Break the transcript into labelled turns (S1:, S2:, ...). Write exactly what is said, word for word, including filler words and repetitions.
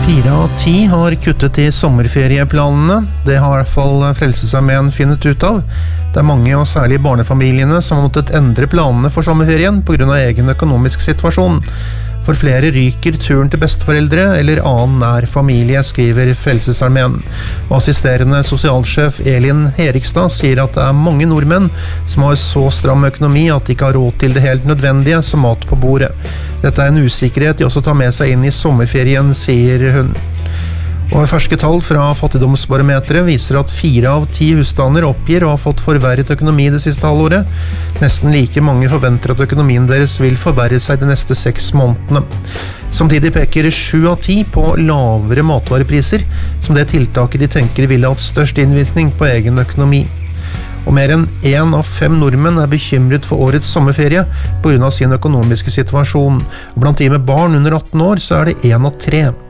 S1: Fire av ti har kuttet i sommerferieplanene. Det har i hvert fall Frelsesarmeen funnet ut av. Det er mange, og særlig barnefamiliene, som har måttet endre planene for sommerferien på grunn av egen økonomisk situasjon. For flere ryker turen til besteforeldre eller annen nær familie, skriver Frelsesarmeen. Og assisterende sosialsjef Elin Herikstad sier at det er mange nordmenn som har så stram økonomi at de ikke har råd til det helt nødvendige som mat på bordet. Dette er en usikkerhet de også tar med seg inn i sommerferien, sier hun. Og ferske tall fra fattigdomsbarometeret viser at fire av ti husstander oppgir å ha fått forverret økonomi det siste halvåret. Nesten like mange forventer at økonomien deres vil forverre seg de neste seks månedene. Samtidig peker sju av ti på lavere matvarepriser, som det tiltaket de tenker ville hatt størst innvirkning på egen økonomi. Og mer enn en av fem nordmenn er bekymret for årets sommerferie på grunn av sin økonomiske situasjon. Blant de med barn under atten år så er det en av tre.